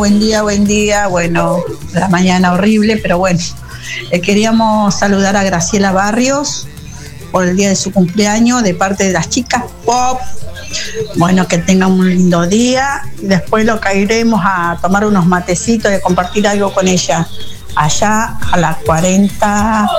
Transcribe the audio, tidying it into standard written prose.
Buen día. Bueno, la mañana horrible, pero bueno. Queríamos saludar a Graciela Barrios por el día de su cumpleaños de parte de las chicas pop. Bueno, que tengan un lindo día. Después lo caeremos a tomar unos matecitos y a compartir algo con ella allá a las 40